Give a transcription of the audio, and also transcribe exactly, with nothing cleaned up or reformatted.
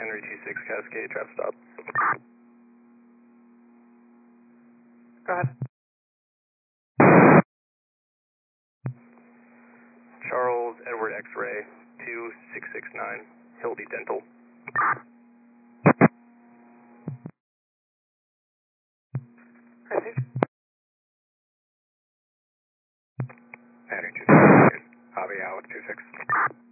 Henry two six Cascade, trap stop. Go ahead. Charles Edward X-ray two six six nine, Hildy Dental. Received. Henry two six, Javier Alex two six.